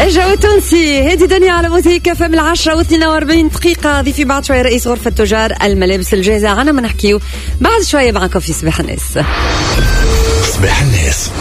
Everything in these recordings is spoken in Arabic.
جو تونسي. هذه دنيا على موزيكا فم 10:42 دقيقة. ضيفي بعد شوية رئيس غرفة تجار الملابس الجاهزة. عنا ما نحكيو بعد شوية معكم في صباح الناس. صباح الناس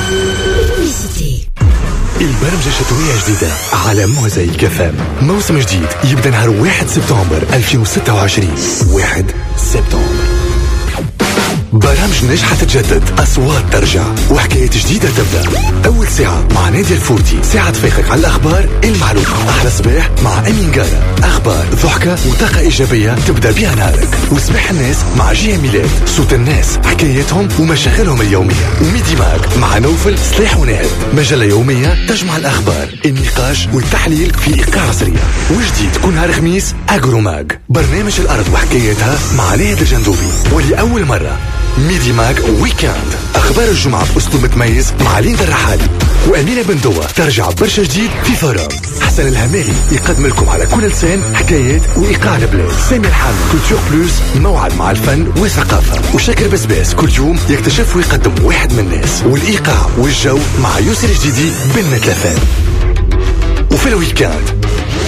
البرمجة شتوية جديدة على موزيكا فم. موسم جديد يبدأ نهار 1 سبتمبر 2026. 1 سبتمبر. برامج ناجحة تتجدد، أصوات ترجع، وحكايات جديدة تبدأ. أول ساعة مع نادية الفورتي، ساعة تفيقك على الأخبار المعلومة. أحلى صباح مع أمين جارة، أخبار ضحكة وطاقة إيجابية تبدأ بها نهارك. وصباح الناس مع جيه ميلاد، صوت الناس، حكاياتهم ومشاغلهم اليومية. وميدي ماك مع نوفل صلاح ونهد، مجلة يومية تجمع الأخبار، النقاش والتحليل في إيقاع عصرية. وجديد كل نهار خميس أجرو ماج، برنامج الأرض وحكاياتها مع نهد الجندوبي. ولأول مرة ميدي ماك ويكاند، أخبار الجمعة بأسلوب متميز مع ليندا الرحالي وأمينة بندوة. ترجع برشا جديد في فرام. حسن الهمالي يقدم لكم على كل لسان حكايات وإيقاع البلاد. سامي الحامي كولتور بلوس، موعد مع الفن والثقافة. وشاكر بسباس كل يوم يكتشف ويقدم واحد من الناس. والإيقاع والجو مع يوسف الجديدي بن ثلاثان. وفي الويكاند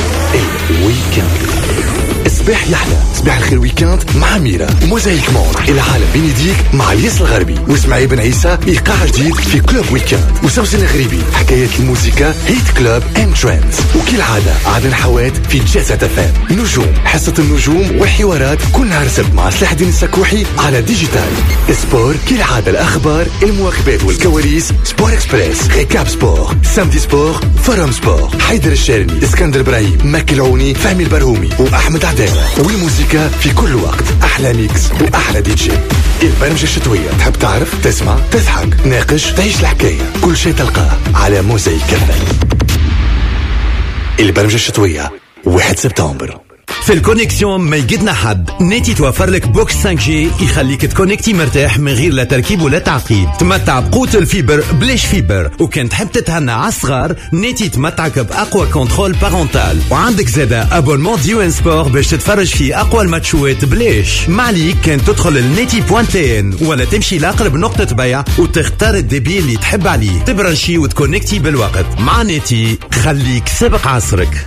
صباح يحلى، صباح الخير ويكاند مع ميرا. موزايك مود، العالم بين يديك مع الياس الغربي واسماعيل بن عيسى. ايقاع جديد في كلوب ويكاند. وسوسن الغريبي، حكايات الموسيقى، هيت كلوب اند ترندز. وكل عادة عدن حوات في جازة فام. نجوم، حصة النجوم والحوارات كل نهار سبت مع سلاح الدين السكوحي على ديجيتال. سبور، كل عادة الأخبار، المواكبات والكواليس. سبور اكسبريس، ريكاب سبور، سامدي سبور، فرام سبور. حيدر الشارني، اسكندر ابراهيم، مكي العوني، فهمي البرهومي وأحمد عداوة. والموسيقى في كل وقت، أحلى ميكس وأحلى دي جي. البرمجة الشتوية، تحب تعرف، تسمع، تضحك، ناقش، تعيش الحكاية. كل شيء تلقاه على موزايك فم. البرمجة الشتوية 1 سبتمبر. في الكونيكسيون ما يقدنا حد. نيتي توفر لك بوكس 5G يخليك تكونكتي مرتاح من غير لا تركيب ولا تعقيد. تمتع بقوة الفيبر بلاش فيبر. وكان تحب تتهنى على الصغار، نيتي تمتعك بأقوى كنترول بارونتال. وعندك زادة أبونمون ديوان سبور باش تتفرج في أقوى الماتشوات بلاش. معليك كان تدخل النيتي.tn ولا تمشي لأقرب نقطة بيع وتختار الديبي اللي تحب عليه. تبرشي وتكونكتي بالوقت. مع نيتي خليك سابق عصرك.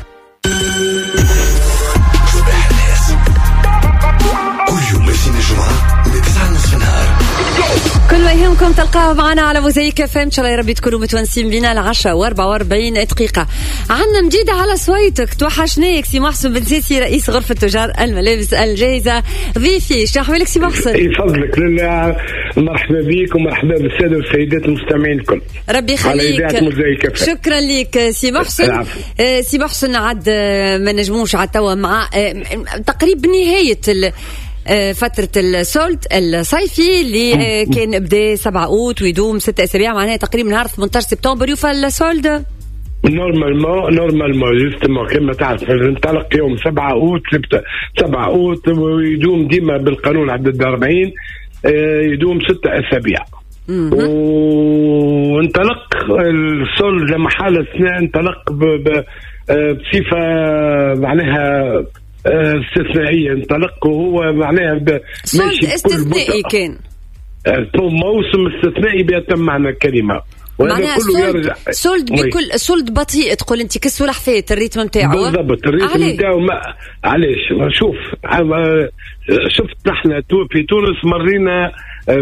كل ما يهمكم تلقاه معنا على موزايك فم. ان شاء الله يا ربي تكونوا متونسين بنا. 10:44 دقيقة. عنا مجيدة على صويتك، توحشناك سي محسن بن سيسي رئيس غرفة تجار الملابس الجاهزة. ضيفي شو أحوالك سي محسن؟ يفضلك لله. مرحبا بيك ومرحبا بالسادة والسيدات المستمعين الكل. ربي يخليك. شكرا لك سي محسن. سي محسن عاد ما نجموش عاد توا مع تقريبا نهاية فترة السولد الصيفي اللي كان بدأ 7 أوت ويدوم 6 أسابيع، معناها تقريبا نهار 18 سبتمبر يوفى السولد. نورمالمون جوستمون كما تعرف انطلق يوم 7 أوت 7 أوت ويدوم ديما بالقانون عدد 40 يدوم 6 أسابيع. وانطلق السولد لما حال اثناء انطلق بصفة معناها استثنائية. انطلق وهو معناها سولد استثنائي كان موسم استثنائي بيتم معنى الكلمة. معناها سولد بكل سولد بطيء تقول انت كالسلحفاة الريتم نتاعو بالضبط. الريتم نتاعو علاش شوف شفت نحن في تونس مرينا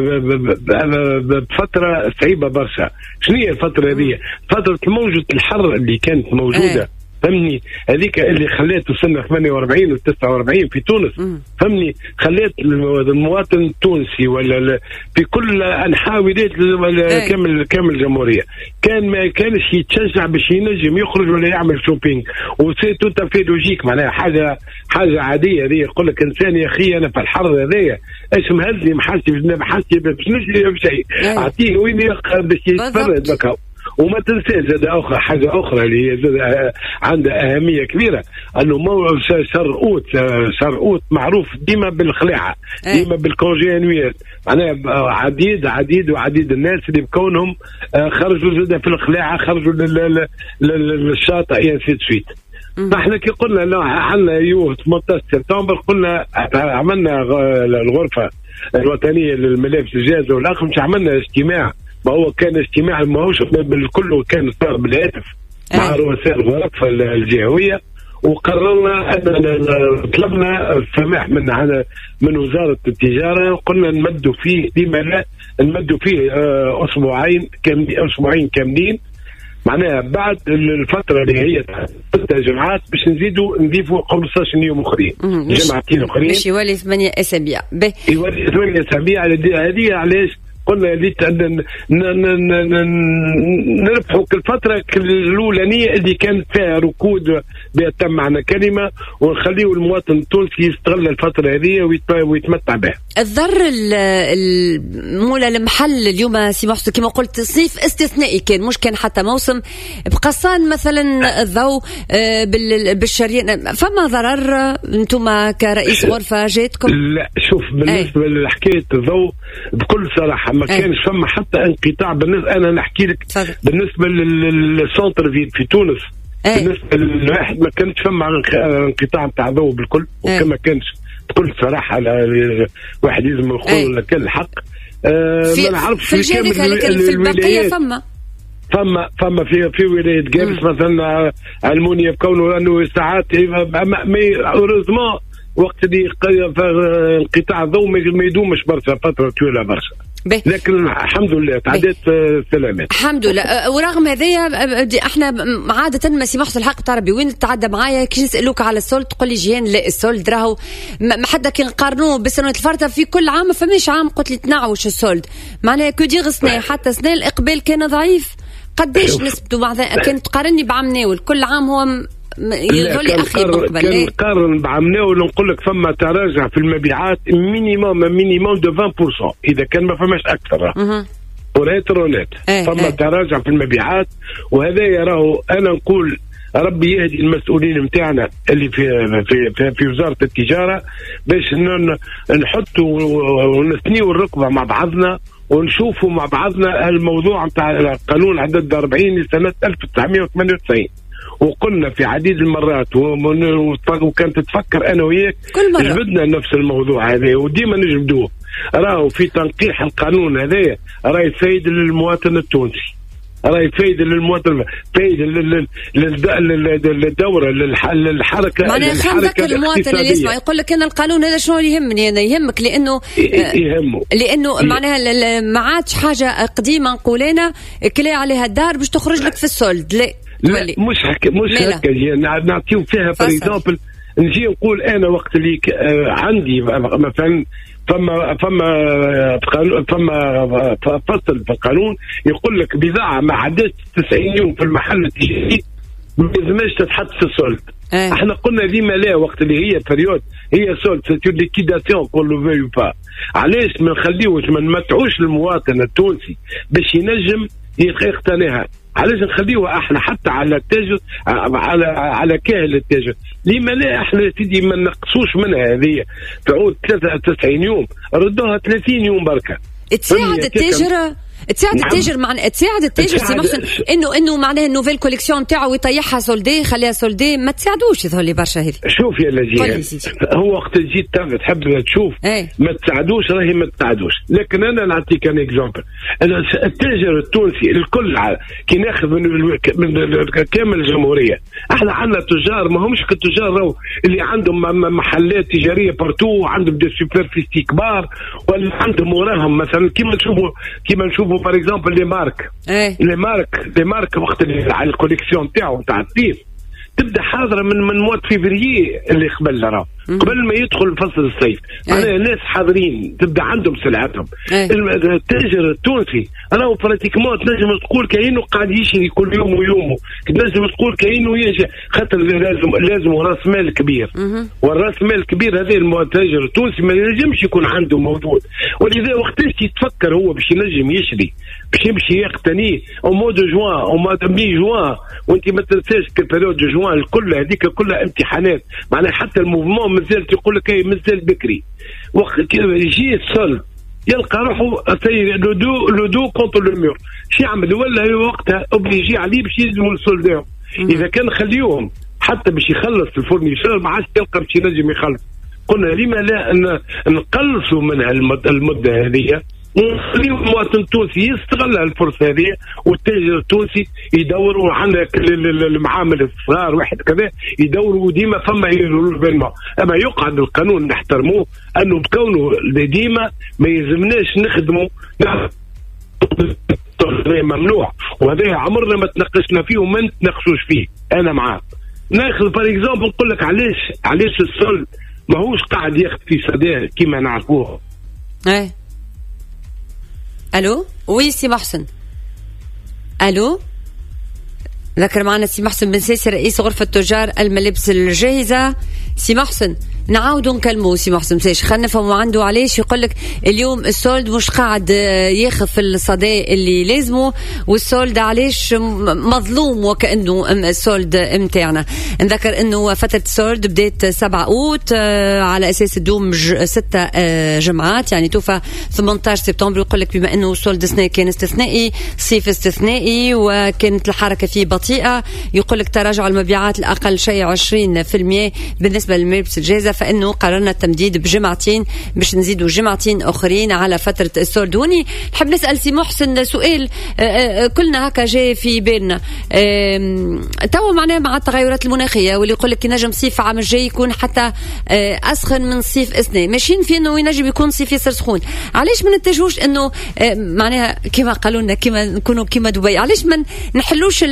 بفترة صعيبة برشا. شنو هي الفترة هذه؟ فترة موجة الحر اللي كانت موجودة فهمني، هذيك اللي خلات وصلنا 48 و 49 في تونس. فهمني، خلات المواطن التونسي ولا في كل انحاء ولايات كامل الجمهوريه ما كانش يتشجع باش ينجم يخرج ولا يعمل شوبينج. وسي توتا في لوجيك معناها حاجه عاديه. هذه يقول لك انسان يا اخي انا في الحر هذايا ايش مهزني محاسي باش نشري بشيء اعطيه وين باش يتفرد بكاو. وما تنساش زاد حاجة أخرى اللي هي عندها أهمية كبيرة، أنه شهر أوت معروف ديما بالخلاعة، ديما بالكونجي أنويات. معناها عديد الناس اللي بكونهم خرجوا زاد في الخلاعة، خرجوا للشاطئ ينسيت سويت. فاحنا كي قلنا لا عندنا يوم 18 سبتمبر قلنا عملنا الغرفة الوطنية للملابس الجاهزة والآخر، مش عملنا اجتماع. ما هو كان اجتماع ماهوش بالكل، كان صار بالهاتف. مع رؤساء الغرف الجهويه، وقررنا أن طلبنا السماح من وزارة التجارة، قلنا نمدوا فيه لما لا نمدوا فيه أسبوعين كاملين، معناها بعد الفترة اللي هي 6 جمعات باش نضيفوا 15 يوم أخرين، جمعتين أخرين باش يولي 8 أسابيع. يولي 8 أسابيع. هذه علاش قلنا نربحوا كل فترة الأولانية اللي كانت فيها ركود بيتم معنا كلمة، ونخليه المواطن التونسي يستغل الفترة هذه ويتمتع بها. الضر مولا المحل اليوم سي محسن كما قلت صيف استثنائي كان، مش كان حتى موسم بقصان مثلا الضوء بالشريان، فما ضرر انتم كرئيس غرفة جاتكم؟ لا شوف، بالنسبة لحكاية الضوء بكل صراحة ما كانش فما حتى انقطاع. بالنسبة أنا نحكي لك بالنسبة للسنتر في تونس، بالنسبة للواحد ما كانش فما انقطاع نتاع ضوء بالكل، وكما كانش بكل صراحة واحد لازم يقول لك الحق. ما نعرفش في البقية فما في ولاية جابس مثلا المونيا، بكونه أنه ساعات أوريزمون وقت اللي انقطاع الضوء ما يدومش برشا فترة طويلة برشا، لكن الحمد لله تعديت سلامات الحمد لله. ورغم هذايا احنا عادة ما سي محسن الحق تعربي وين تتعدى معايا كي نسألوك على السولد تقول لي جيان لا السولد راهو ما حتى كي نقارنوه بالسنوات الفارطة في كل عام فماش عام قلت لي تنعوش السولد، معناها كو دير سنة حتى سنة الإقبال كان ضعيف. قديش نسبته مع كانت تقارني بعام ناول كل عام هو يظل أخي مقبل؟ كان نقارن بعمنا ونقول لك فما تراجع في المبيعات مينيموم دو 20%، إذا كان ما فماش أكثر ورونات فما تراجع في المبيعات. وهذا يراه أنا نقول ربي يهدي المسؤولين متاعنا اللي في وزارة التجارة باش نحطوا ونثنيوا الركبة مع بعضنا ونشوفوا مع بعضنا الموضوع نتاع قانون عدد 40 لسنة 1998. وقلنا في عديد المرات وكانت تفكر أنا وياك جبدنا نفس الموضوع هذا وديما نجبدوه. راهو في تنقيح القانون هذا راه يفيد للمواطن التونسي، راه يفيد للمواطن، يفيد للدورة للحركة. معناها خلك المواطن اللي يسمع يقول لك أنا القانون هذا شنو يهمني أنا؟ يهمك لأنه يهمه لأنه معناها ما عادش حاجة قديمة نقولنا كلي عليها الدار باش تخرج لك في السولد. لا مش هكا نعطيو فيها for example. نجي نقول انا وقت اللي عندي مثلا فما فصل في القانون يقول لك بضاعه ما عدتش 90 يوم في المحل التجاري ما لازمش تتحط في السولد. احنا قلنا ديما لا وقت اللي هي بريود هي سولد سيتو ليكيداسيون بور لو فيو با. علاش ما نخليوش ما نمتعوش المواطن التونسي باش ينجم يقتنيها؟ علاش نخليوها احنا حتى على التاجر على كاهل التاجر؟ لما لا احنا سيدي ما نقصوش منها هذه تعود 93 يوم ردوها 30 يوم بركه. تساعد التاجر معناها تساعد التاجر سي محسن انه معناها النوفيل كوليكسيون تاعو يطيحها سولدي يخليها سولدي ما تساعدوش يظهر برشا هذه. شوف يا لجيه هو وقت تجي تحب تشوف ما تساعدوش راهي ما تساعدوش. لكن انا نعطيك ان اكزامبل. التاجر التونسي الكل كي ناخذ من كامل الجمهوريه احنا عندنا تجار ما همش كتجار راهو اللي عندهم محلات تجاريه بارتو وعندهم دي سوبرفيسي كبار ولا عندهم وراهم مثلا كيما نشوفوا بار اكزومبل لي مارك وقت اللي على الكوليكسيون تاعو تاع الصيف تبدا حاضره من مواد فيفريي اللي قبل ما يدخل فصل الصيف. معناها ناس حاضرين تبدا عندهم سلعتهم. التاجر التونسي راهو براتيكمون تنجم تقول كأنه قاعد يشري كل يوم ويومه، تنجم تقول كأنه يجي خاطر لازم راس مال كبير. والراس مال الكبير هذا التاجر التونسي ما ينجمش يكون عنده موجود. ولذا وقتاش يتفكر هو باش ينجم يشري باش يمشي يقتنيه او مو دو جوان او مو دو مي جوان. وانت ما تنساش كالبريود دو جوان الكل هذيك كلها امتحانات. معناها حتى الموفمون مازال يقول لك مازال بكري. وقت يجي السولد يلقى روحه لو دو كونتر لو مور. شو يعمل؟ ولا وقتها اوبليجي عليه باش يلزموا السولدهم. اذا كان خليوهم حتى باش يخلص الفورنيشور ما عادش تلقى باش ينجم يخلص. قلنا لما لا نقلصوا منها المده هذه ونخليو المواطن التونسي يستغل الفرصه هذه، والتاجر التونسي يدوروا عندك المعامل الصغار واحد كذا يدوروا ديما فما ايفينمون. اما يقعد القانون نحترموه انه بكونه ديما ما يلزمناش نخدموا ممنوع، وهذا عمرنا ما تناقشنا فيه وما نتناقشوش فيه. انا معاك ناخذ فار اكزامبل نقول لك علاش السول ماهوش قاعد ياخذ في صداه كيما نعرفوه. الو وي سي محسن. الو ذكر معنا سي محسن بن ساسي رئيس غرفة تجار الملابس الجاهزة. سي محسن نعاودوا نكلموا سي محسن ساش خلينا نفهموا عنده علاش يقول لك اليوم السولد مش قاعد ياخذ في الصدى اللي لازمه، والسولد علاش مظلوم وكأنه السولد متاعنا. نذكر انه فترة السولد بدات 7 أوت على اساس تدوم 6 جمعات، يعني توفى 18 سبتمبر. يقول لك بما انه السولد السنة كان استثنائي، صيف استثنائي، وكانت الحركة فيه بطيئة، يقول لك تراجع المبيعات الأقل شيء 20% بالنسبة للملابس الجاهزة، فإنه قررنا التمديد بجمعتين باش نزيدوا جمعتين أخرين على فترة السولد. وني نحب نسأل سي محسن سؤال كلنا هكا جاي في بالنا توا معناه مع التغيرات المناخية، واللي يقول لك ينجم صيف عام الجاي يكون حتى أسخن من صيف السنة، ماشيين في إنه ينجم يكون صيف يصير سخون. علاش ما نتجهوش إنه معناها كما قالوا لنا كما نكونوا كما دبي، علاش ما نحلوش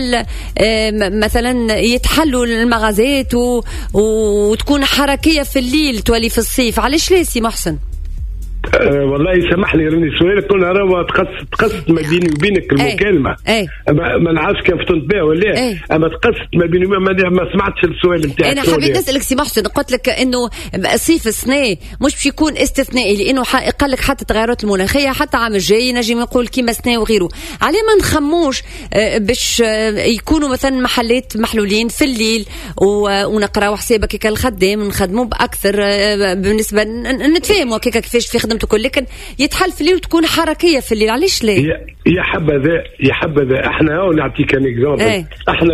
مثلا يتحلوا المغازات وتكون حركية في الليل تولي في الصيف؟ علاش ليه سي محسن؟ والله سامحني راني سؤالك كنا راهو تقصت ما بيني وبينك المكالمه. ما نعرفش كيف تنتبه ولا اما تقصت ما بيني ما سمعتش السؤال نتاعك. انا حبيت نسالك سي محسن، قلت لك انه صيف السنه مش باش يكون استثنائي، لانه قال لك حتى التغيرات المناخيه حتى عام الجاي نجم يقول كيما سنه وغيره. عليه ما نخموش باش يكونوا مثلا محلات محلولين في الليل ونقراو حسابك كيك الخدام نخدموا باكثر بالنسبه نتفاهموا كيفاش في خدمته كل، لكن يتحل في الليل وتكون حركيه في الليل. علاش ليه؟ يا حبذا احنا هو نعطيك ان اكزامبل. احنا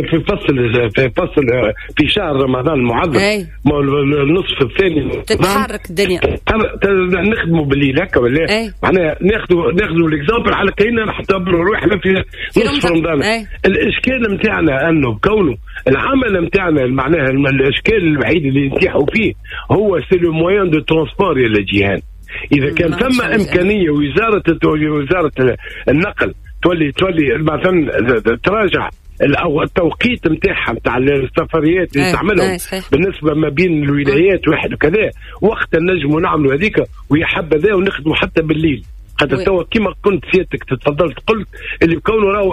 في فصل في شهر رمضان المعظم النصف الثاني تتحرك الدنيا نخدموا بالليل هكا ولا معناها ناخذوا الاكزامبل على كينا نعتبروا روحنا في نصف رمضان. الاشكال نتاعنا انه كونه العمل نتاعنا معناها الاشكال الوحيد اللي نتيحوا فيه هو سي لو موين دو ترونسبور يا جيهان. إذا كان ثم إمكانية وزارة النقل تولي مثلا تراجع أو التوقيت نتاعها نتاع السفريات اللي تعملهم بالنسبة ما بين الولايات واحد وكذا، وقت نجموا نعملوا هذيك ويا حبذا ونخدموا حتى بالليل. خاطر توا كيما كنت سيادتك تفضلت قلت اللي بكونه راهو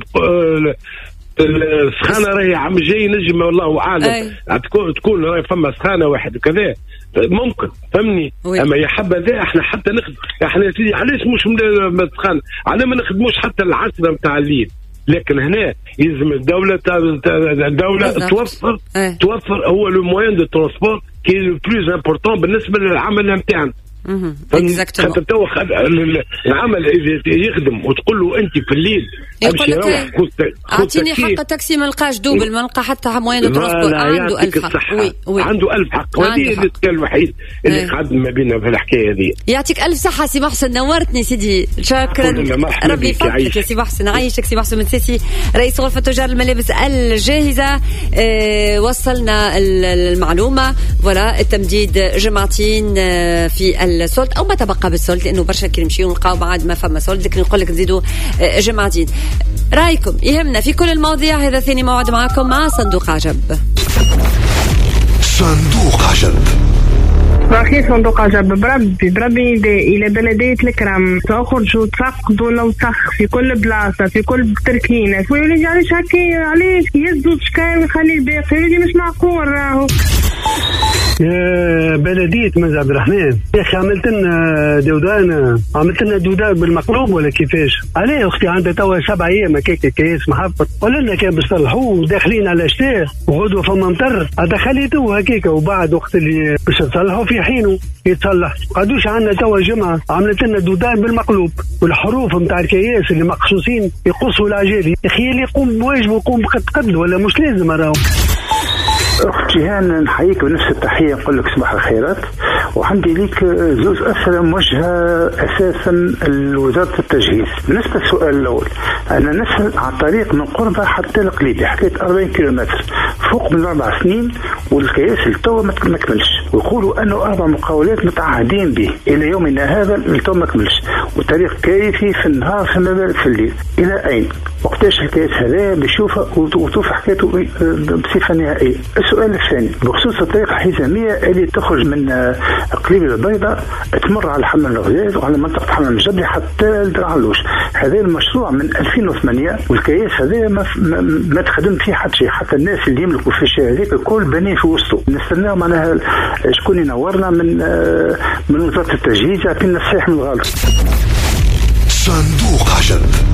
السخانة راهي عام جاي نجم والله أعلم تكون راهي فما سخانة واحد وكذا ممكن فهمني. اما يا حبذا احنا حتى نخدم احنا يا سيدي علاش مش مسخن على ما نخدموش حتى العصر نتاع الليل، لكن هنا يلزم الدوله توفر هو لو موين دو ترونسبور كي لو بلوز امبورطون بالنسبه للعمل نتاعنا. خاطر تو العمل اذا يخدم وتقول له انت في الليل يقول لك اعطيني حق تاكسي ما نلقاش دوبل ما نلقى حتى موين ترونسبور. عنده 1000 حق. عنده 1000 حق، وهذه الاشكال الوحيد اللي قعد ما بيننا في الحكايه هذه. يعطيك الف صحه سي محسن، نورتني سيدي. شكرا ربي يفضلك يا سي محسن. عايشك سي محسن المنساسي رئيس غرفه تجار الملابس الجاهزه. وصلنا المعلومه ولا التمديد جمعتين في السولد او ما تبقى بالسولد، لانه برشا كي نمشيو نلقاو بعد ما فما سولد، لكن نقول لك نزيدوا جمعتين. رايكم يهمنا في كل المواضيع. هذا ثاني موعد معكم مع صندوق عجب. صندوق عجب باقي صندوق عجب بربي إلى بلدية الكرم تخرج وتفقد ونوسخ في كل بلاصة في كل تركينة. ويولي علاش هكا علاش يزود شكاية ويخلي الباقي يولي مش معقول. راهو يا بلدية مز عبد الرحمن يا أخي عملت لنا دودان بالمقلوب ولا كيفاش؟ عليه أختي عندها توا 7 أيام هكاك كيس محفظ قلنا لنا كان باش تصلحوه داخلين على شتاء وغدوة فما مطر هذا خليتوه هكاك، وبعد وقت اللي باش تصلحوا في حينه يتصلح. قدوش عندنا توا جمعة عملت لنا دودان بالمقلوب والحروف نتاع الكياس اللي مقصوصين يقصوا العجالي. يا أخي اللي يقوم بواجبه يقوم بقد ولا مش لازم. راهو أخت جيهان نحييك بنفس التحية، نقول لك صباح الخيرات وعندي ليك زوج أسئلة موجهة أساسا لوزارة التجهيز. بالنسبة للسؤال الأول، أنا نسأل عن طريق من قربة حتى القليبي، حكاية 40 كيلومتر فوق من 4 سنين، والكياس التو ما كملش، ويقولوا أنه 4 مقاولات متعهدين به إلى يومنا هذا التو ما كملش، وتاريخ كارثي في النهار فما بالك في الليل. إلى أين؟ وقتاش الكياس هذا بيشوفها وتوفى حكايته بصفة نهائية؟ السؤال الثاني بخصوص الطريقة الحزامية اللي تخرج من قليبي البيضاء تمر على حمام الغزال وعلى منطقة حمام الجبلي حتى الدرعلوش. هذا المشروع من 2008 والكياس هذا ما تخدم فيه حتى شيء، حتى الناس اللي يملكوا في الشارع هذاك الكل بنين في وسطه. نستناو معناها شكون ينورنا من وزارة التجهيز يعطينا الصحيح من الغلط. صندوق عجب.